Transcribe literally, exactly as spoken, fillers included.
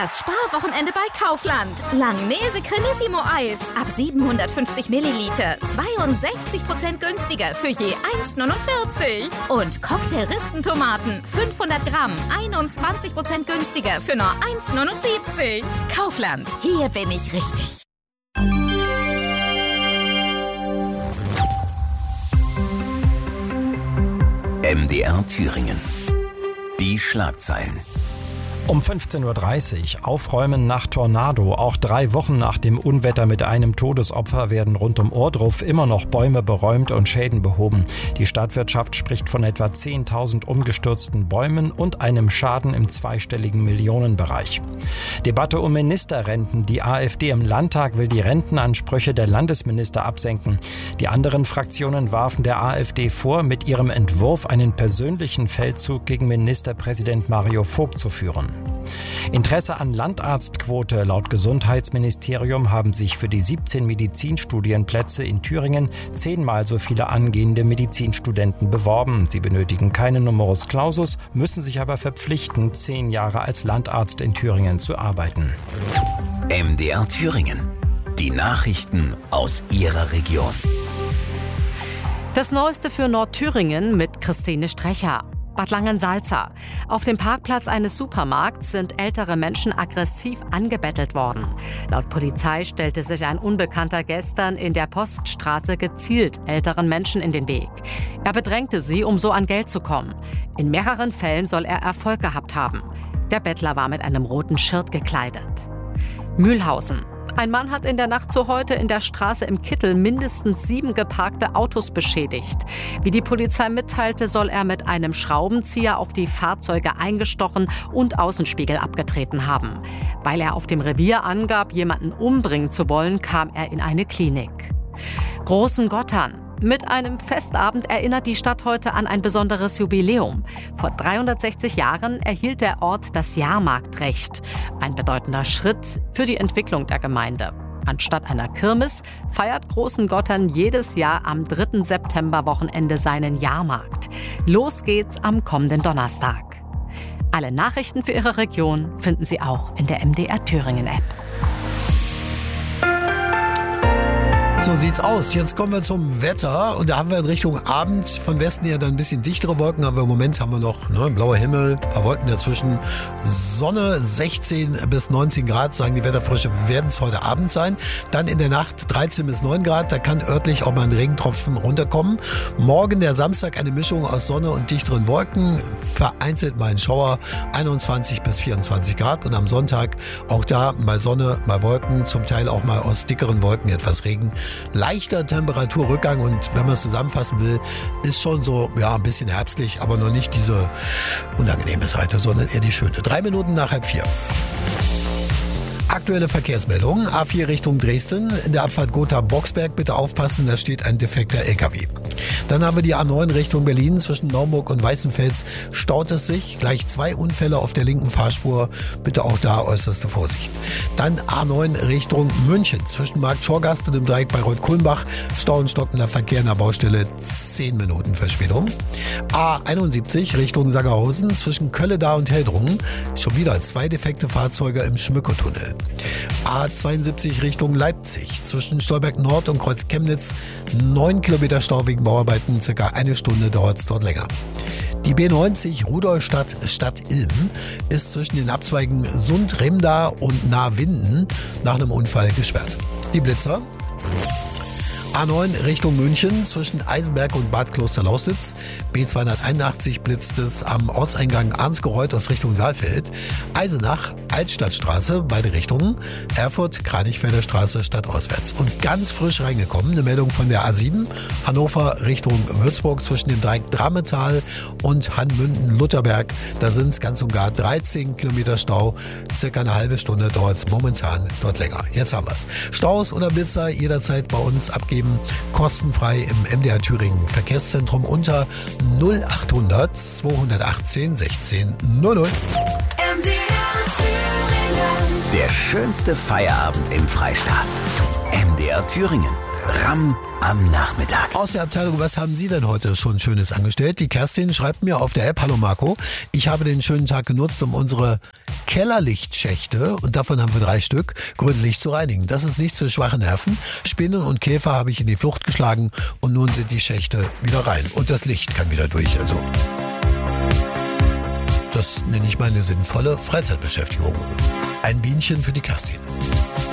Das Sparwochenende bei Kaufland. Langnese Cremissimo Eis ab siebenhundertfünfzig Milliliter. zweiundsechzig Prozent günstiger für je eins neunundvierzig. Und Cocktail-Rispentomaten fünfhundert Gramm. einundzwanzig Prozent günstiger für nur eins neunundsiebzig. Kaufland. Hier bin ich richtig. M D R Thüringen. Die Schlagzeilen. Um fünfzehn Uhr dreißig, Aufräumen nach Tornado. Auch drei Wochen nach dem Unwetter mit einem Todesopfer werden rund um Ohrdruf immer noch Bäume beräumt und Schäden behoben. Die Stadtwirtschaft spricht von etwa zehntausend umgestürzten Bäumen und einem Schaden im zweistelligen Millionenbereich. Debatte um Ministerrenten. Die AfD im Landtag will die Rentenansprüche der Landesminister absenken. Die anderen Fraktionen warfen der AfD vor, mit ihrem Entwurf einen persönlichen Feldzug gegen Ministerpräsident Mario Vogt zu führen. Interesse an Landarztquote. Laut Gesundheitsministerium haben sich für die siebzehn Medizinstudienplätze in Thüringen zehnmal so viele angehende Medizinstudenten beworben. Sie benötigen keinen Numerus Clausus, müssen sich aber verpflichten, zehn Jahre als Landarzt in Thüringen zu arbeiten. M D R Thüringen. Die Nachrichten aus Ihrer Region. Das Neueste für Nordthüringen mit Christine Strecher. Bad Langensalza. Auf dem Parkplatz eines Supermarkts sind ältere Menschen aggressiv angebettelt worden. Laut Polizei stellte sich ein Unbekannter gestern in der Poststraße gezielt älteren Menschen in den Weg. Er bedrängte sie, um so an Geld zu kommen. In mehreren Fällen soll er Erfolg gehabt haben. Der Bettler war mit einem roten Shirt gekleidet. Mühlhausen. Ein Mann hat in der Nacht zu heute in der Straße im Kittel mindestens sieben geparkte Autos beschädigt. Wie die Polizei mitteilte, soll er mit einem Schraubenzieher auf die Fahrzeuge eingestochen und Außenspiegel abgetreten haben. Weil er auf dem Revier angab, jemanden umbringen zu wollen, kam er in eine Klinik. Großengottern. Mit einem Festabend erinnert die Stadt heute an ein besonderes Jubiläum. Vor dreihundertsechzig Jahren erhielt der Ort das Jahrmarktrecht. Ein bedeutender Schritt für die Entwicklung der Gemeinde. Anstatt einer Kirmes feiert Großengottern jedes Jahr am dritten Septemberwochenende seinen Jahrmarkt. Los geht's am kommenden Donnerstag. Alle Nachrichten für Ihre Region finden Sie auch in der M D R Thüringen App. So sieht's aus. Jetzt kommen wir zum Wetter und da haben wir in Richtung Abend von Westen her dann ein bisschen dichtere Wolken, aber im Moment haben wir noch ne, blauer Himmel, ein paar Wolken dazwischen. Sonne sechzehn bis neunzehn Grad, sagen die Wetterfrösche, werden es heute Abend sein. Dann in der Nacht dreizehn bis neun Grad, da kann örtlich auch mal ein Regentropfen runterkommen. Morgen, der Samstag, eine Mischung aus Sonne und dichteren Wolken, vereinzelt mal ein Schauer, einundzwanzig bis vierundzwanzig Grad und am Sonntag auch da mal Sonne, mal Wolken, zum Teil auch mal aus dickeren Wolken etwas Regen. Leichter Temperaturrückgang und wenn man es zusammenfassen will, ist schon so, ja, ein bisschen herbstlich, aber noch nicht diese unangenehme Seite, sondern eher die schöne. Drei Minuten nach halb vier. Aktuelle Verkehrsmeldung. A vier Richtung Dresden. In der Abfahrt Gotha-Boxberg bitte aufpassen, da steht ein defekter L K W. Dann haben wir die A neun Richtung Berlin. Zwischen Naumburg und Weißenfels staut es sich. Gleich zwei Unfälle auf der linken Fahrspur. Bitte auch da äußerste Vorsicht. Dann A neun Richtung München. Zwischen Markt Schorgast und dem Dreieck Bayreuth-Kulmbach. Stau und stockender Verkehr in der Baustelle. zehn Minuten Verspätung. A einundsiebzig Richtung Sangerhausen. Zwischen Kölledar und Heldrungen. Schon wieder zwei defekte Fahrzeuge im Schmückertunnel. A zweiundsiebzig Richtung Leipzig. Zwischen Stolberg Nord und Kreuz Chemnitz neun Kilometer Stau wegen Bauarbeiten. Circa eine Stunde dauert es dort länger. Die B neunzig Rudolstadt Stadt-Ilm ist zwischen den Abzweigen Sund-Remda und Nahwinden nach einem Unfall gesperrt. Die Blitzer. A neun Richtung München zwischen Eisenberg und Bad Klosterlausnitz. B zweihunderteinundachtzig blitzt es am Ortseingang Arnsgereuth aus Richtung Saalfeld. Eisenach, Altstadtstraße, beide Richtungen. Erfurt, Kranichfelder Straße stadtauswärts. Und ganz frisch reingekommen, eine Meldung von der A sieben. Hannover Richtung Würzburg zwischen dem Dreieck Drametal und Hanmünden-Lutherberg. Da sind es ganz und gar dreizehn Kilometer Stau. Circa eine halbe Stunde dauert es momentan dort länger. Jetzt haben wir es. Staus oder Blitzer jederzeit bei uns abgeben. Kostenfrei im M D R Thüringen Verkehrszentrum unter null achthundert zweihundertachtzehn sechzehn null null. M D R Thüringen. Der schönste Feierabend im Freistaat. M D R Thüringen. Ramm am Nachmittag. Aus der Abteilung, was haben Sie denn heute schon Schönes angestellt? Die Kerstin schreibt mir auf der App, hallo Marco, ich habe den schönen Tag genutzt, um unsere Kellerlichtschächte, und davon haben wir drei Stück, gründlich zu reinigen. Das ist nichts für schwache Nerven. Spinnen und Käfer habe ich in die Flucht geschlagen und nun sind die Schächte wieder rein. Und das Licht kann wieder durch. Also das nenne ich meine sinnvolle Freizeitbeschäftigung. Ein Bienchen für die Kerstin.